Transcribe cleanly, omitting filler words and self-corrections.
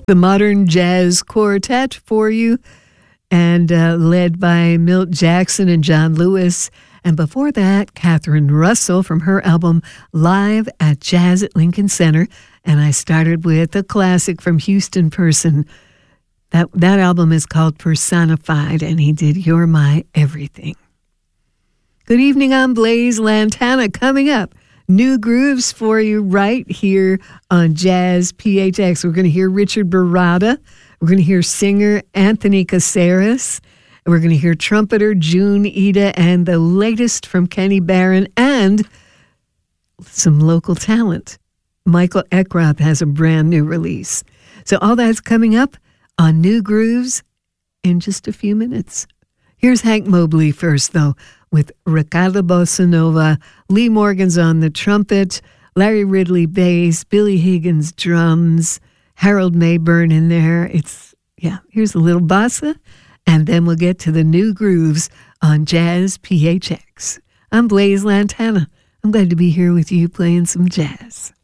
the Modern Jazz Quartet for you, and led by Milt Jackson and John Lewis. And before that, Catherine Russell from her album Live at Jazz at Lincoln Center. And I started with a classic from Houston Person. That album is called Personified, and he did You're My Everything. Good evening, I'm Blaze Lantana. Coming up, new grooves for you right here on Jazz PHX. We're going to hear Richard Barada. We're going to hear singer Anthony Caceres. And we're going to hear trumpeter June Ida, and the latest from Kenny Barron, and some local talent. Michael Eckroth has a brand new release. So all that's coming up on New Grooves in just a few minutes. Here's Hank Mobley first, though, with Ricardo Bossa Nova. Lee Morgan's on the trumpet, Larry Ridley bass, Billy Higgins drums, Harold Mayburn in there. Here's a little bossa, and then we'll get to the New Grooves on Jazz PHX. I'm Blaze Lantana. I'm glad to be here with you playing some jazz.